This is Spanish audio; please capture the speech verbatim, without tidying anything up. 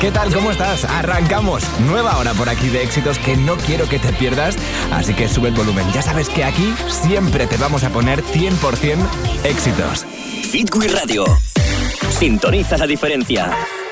¿Qué tal? ¿Cómo estás? Arrancamos. Nueva hora por aquí de éxitos que no quiero que te pierdas, así que sube el volumen. Ya sabes que aquí siempre te vamos a poner cien por ciento éxitos. Hit Radio. Sintoniza la diferencia.